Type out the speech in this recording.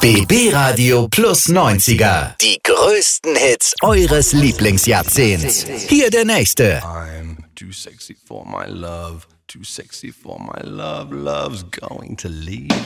BB Radio Plus 90er. Die größten Hits eures Lieblingsjahrzehnts. Hier der nächste. I'm too sexy for my love, too sexy for my love, love's going to leave.